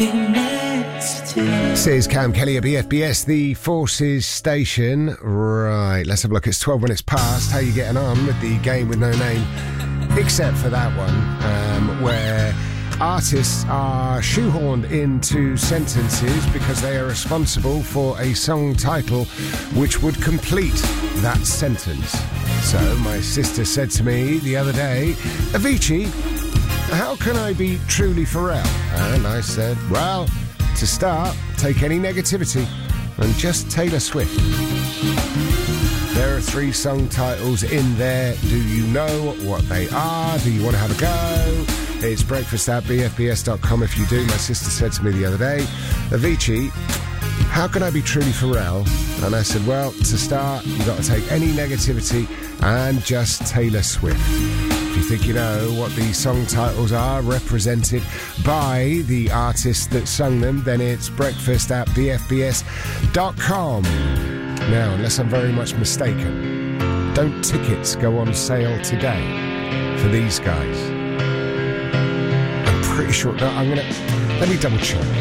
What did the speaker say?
This is Cam Kelly at BFBS, the Forces station. Right, let's have a look. It's 12 minutes past. How you getting on with the game with no name? Except for that one, where artists are shoehorned into sentences because they are responsible for a song title which would complete that sentence. So my sister said to me the other day, Avicii, how can I be truly Pharrell? And I said, well, to start, take any negativity and just Taylor Swift. There are 3 song titles in there. Do you know what they are? Do you want to have a go? It's breakfast at bfbs.com if you do. My sister said to me the other day, Avicii, how can I be truly Pharrell? And I said, well, to start, you've got to take any negativity and just Taylor Swift. If you think you know what the song titles are represented by the artist that sung them, then it's breakfast at bfbs.com. Now, unless I'm very much mistaken, don't tickets go on sale today for these guys? I'm pretty sure. No, let me double check.